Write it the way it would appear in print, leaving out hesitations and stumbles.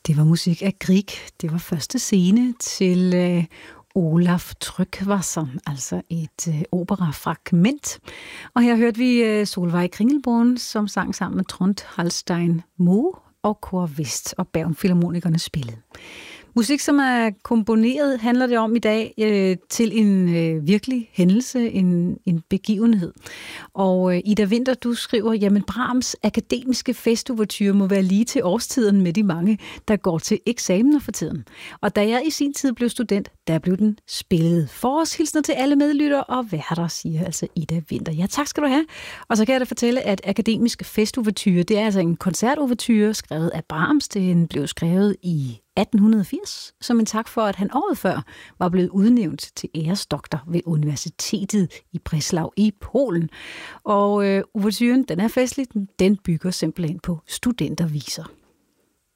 Det var musik af Grieg. Det var første scene til Olaf Tryggvason, altså et operafragment. Og her hørte vi Solveig Kringelborn, som sang sammen med Trond Halstein Moe og Kor Vest, og Bergen Filharmonikerne spillede. Musik, som er komponeret, handler det om i dag til en virkelig hændelse, en begivenhed. Og Ida Winther, du skriver, jamen Brahms akademiske festuverture må være lige til årstiden med de mange, der går til eksamener for tiden. Og da jeg i sin tid blev student, der blev den spillet. Forårshilsner til alle medlyttere og værter, siger altså Ida Winther. Ja, tak skal du have. Og så kan jeg da fortælle, at akademisk festuverture, det er altså en koncertoverture skrevet af Brahms. Den blev skrevet i 1880, som en tak for, at han året før var blevet udnævnt til æresdoktor ved universitetet i Breslau i Polen. Og ouverturen, den er festlig, den bygger simpelthen på studenterviser.